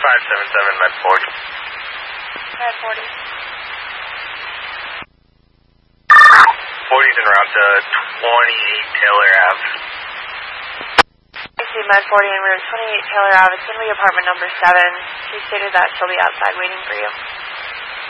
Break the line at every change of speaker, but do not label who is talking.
577 Med 40.
Med 40.
40's en route to 28 Taylor Ave.
I see Med 40 en route 28 Taylor Ave. It's going to be apartment number 7. She stated that she'll be outside waiting for you.